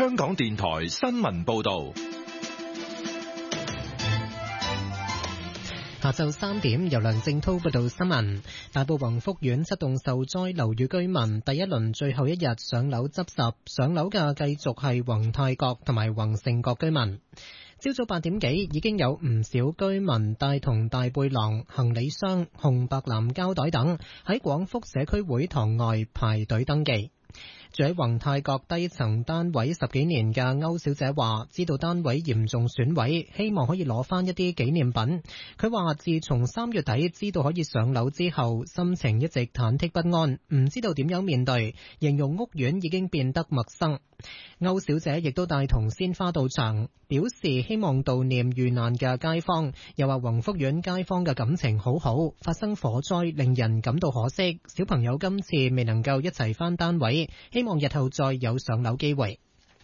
香港電台新聞報道。 下晝3點，由梁正濤報道新聞。大埔宏福苑7棟受災樓宇居民第一輪最後一日上樓執拾，上樓嘅繼續係宏泰閣同埋宏盛閣居民。朝早8點幾，已經有唔少居民帶同大背囊、行李箱、紅白藍膠袋等喺廣福社區會堂外排隊登記。住喺宏泰閣低層單位10幾年嘅歐小姐話，知道單位嚴重損毀，希望可以攞翻一啲紀念品。佢話自從3月底知道可以上樓之後，心情一直忐忑不安，唔知道點樣面對，形容屋苑已經變得陌生。歐小姐亦都帶同鮮花到場，表示希望悼念遇難嘅街坊，又話宏福苑街坊嘅感情好好，發生火災令人感到可惜，小朋友今次未能夠一齊返單位，希望日後再有上樓機會。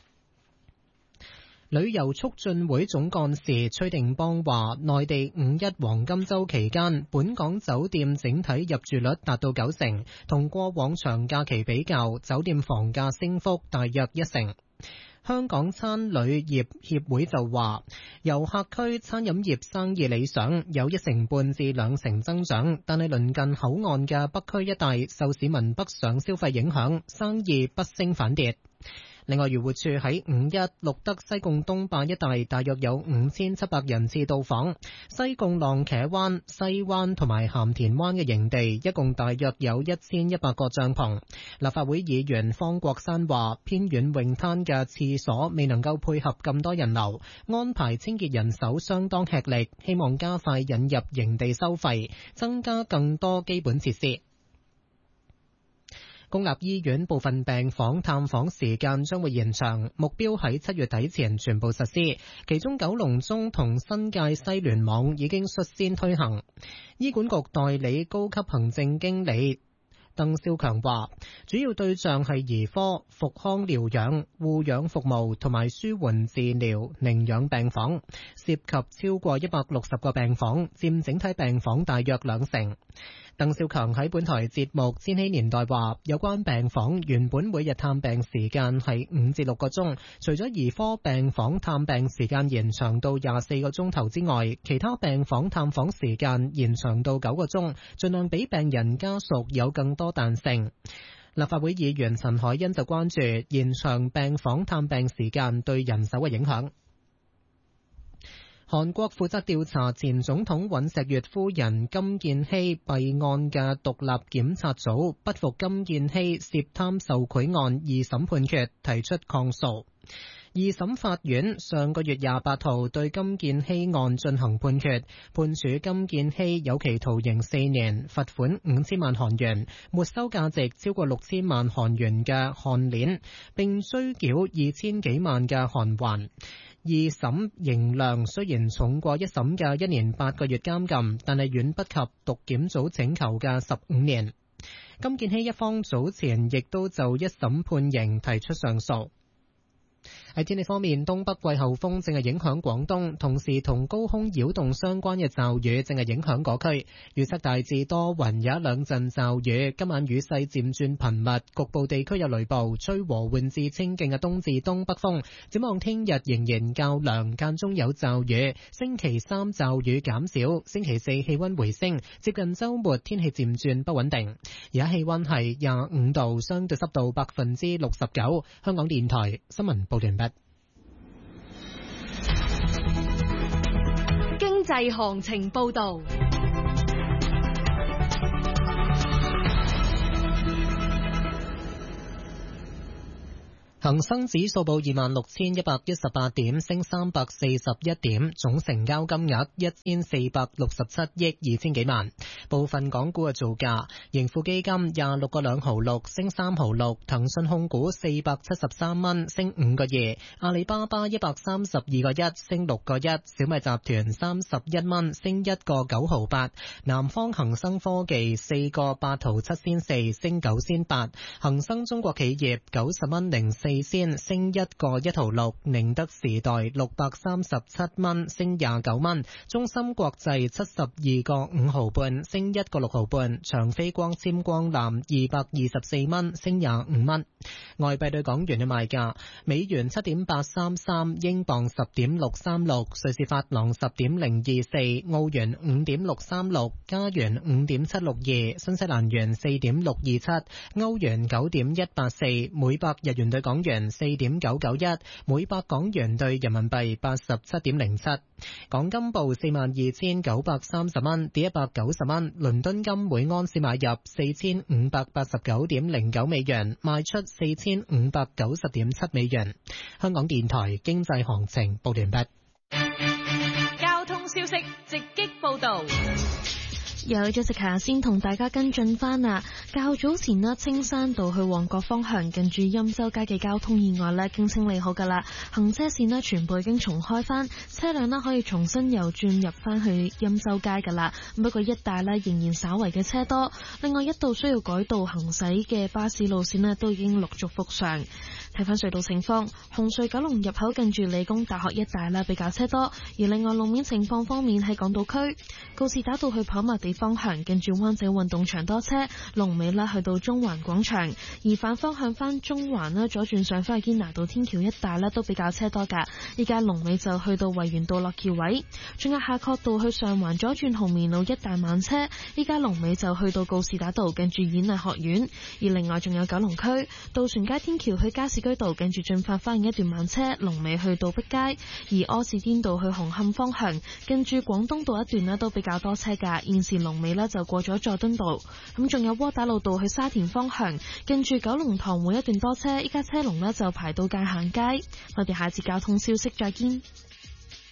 旅遊促進會總幹事崔定邦話，內地5·1黃金週期間，本港酒店整體入住率達到90%，同過往長假期比較，酒店房價升幅大約1成。香港餐旅業協會就話，遊客區餐飲業生意理想，有1成半至2成增長，但係鄰近口岸嘅北區一帶受市民北上消費影響，生意不升反跌。另外，漁護署喺5·1錄得西貢東壩一帶大約有5700人次到訪，西貢浪茄灣、西灣同埋鹹田灣嘅營地一共大約有1100個帳篷。立法會議員方國珊話，偏遠泳灘嘅廁所未能夠配合咁多人流，安排清潔人手相當吃力，希望加快引入營地收費，增加更多基本設施。公立醫院部分病房探訪時間將會延長，目標喺7月底前全部實施。其中九龍中同新界西聯網已經率先推行。醫管局代理高級行政經理鄧少強話，主要對象係兒科、復康療養、護養服務同埋舒緩治療寧養病房，涉及超過160個病房，佔整體病房大約2成。鄧少強喺本台節目《千禧年代》話，有關病房原本每日探病時間係5至6個鐘，除咗兒科病房探病時間延長到24個鐘頭之外，其他病房探訪時間延長到9個鐘，盡量俾病人家屬有更多彈性。立法會議員陳凱欣就關注延長病房探病時間對人手嘅影響。韓國負責調查前總統尹錫悅夫人金建希弊案嘅獨立檢察組不服金建希涉貪受賄案2審判決，提出抗訴。2審法院上個月28號對金建希案進行判決，判處金建希有期徒刑4年，罰款5000萬韓元，沒收價值超過6000萬韓元嘅項鏈，並追繳2000幾萬嘅韓圜。2審刑量雖然重過1審嘅1年8個月監禁，但係遠不及獨檢組請求嘅15年。金建希一方早前亦都就1審判刑提出上訴。喺天氣方面，東北季候風正係影響廣東，同時同高空擾動相關嘅驟雨正係影響嗰區。預測大致多雲，有一兩陣驟雨。今晚雨勢漸轉頻密，局部地區有雷暴，吹和緩至清勁嘅東至東北風。展望聽日仍然較涼，間中有驟雨。星期三驟雨減少，星期四氣溫回升，接近週末天氣漸轉不穩定。而家氣溫係25度，相對濕度69%。香港電台新聞報道完畢。 經濟行情報道。 恒生指數報26,118點，升341點，總成交金額1467億2千幾萬。部分港股嘅造價：盈富基金26個2毫6，升3毫6；騰訊控股473蚊，升5個2；阿里巴巴132個1，升6個1；小米集團31蚊，升1個9毫8；南方恒生科技4個8毫7仙4，升9仙8；恒生中國企業90蚊04 仙升1個1毫6，寧德時代637蚊升29蚊，中芯國際72個5毫半升1個6毫半，長飛光纖光纜224蚊升25蚊。外幣對港元嘅賣價：美元7.833，英鎊10.636，瑞士法郎10.024，澳元5.636，加元5.762，新西蘭元4.627，歐元9.184，每百日元對港元4.991，每百港元對人民幣87.07。港金報42,930蚊，跌190蚊。倫敦金每安士買入4589.09美元，賣出4590.7美元。香港電台經濟行情報完畢。 交通消息直擊報道。 有 Jessica 先同大家跟進翻啊！較早前呢，青山道去旺角方向近住欽州街嘅交通意外呢，已經清理好噶啦，行車線呢全部已經重開翻，車輛呢可以重新又轉入翻去欽州街噶啦。不過一帶呢仍然稍為嘅車多，另外一度需要改道行駛嘅巴士路線呢都已經陸續復常。睇翻隧道情況，紅隧九龍入口近住理工大學一帶啦比較車多，而另外路面情況方面喺港島區告士打道去跑馬地方向近住灣仔運動場多車，龍尾啦去到中環廣場，而反方向翻中環啦左轉上翻去堅拿道天橋一帶啦都比較車多噶，依家龍尾就去到維園道落橋位，仲有夏慤道去上環左轉紅棉路一帶慢車，依家龍尾就去到告士打道近住演藝學院，而另外仲有九龍區渡船街天橋去加士居道近住進發花園一段慢車，龍尾去到碧街，而柯士甸道去紅磡方向近住廣東道一段呢都比較多車噶，現時龍尾呢就過咗佐敦道，咁仲有窩打老道去沙田方向近住九龍塘會一段多車，依家車龍呢就排到界限街。我哋下次交通消息再見。